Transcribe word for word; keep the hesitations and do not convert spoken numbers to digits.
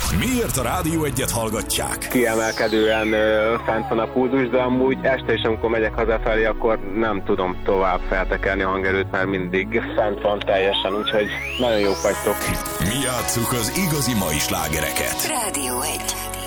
Miért a Rádió Egyet hallgatják? Kiemelkedően ö, fent van a pulzus, de amúgy este is, amikor megyek hazafelé, akkor nem tudom tovább feltekerni a hangerőt, mert mindig fent van teljesen, úgyhogy nagyon jók vagytok. Mi játsszuk az igazi mai slágereket. Rádió egy.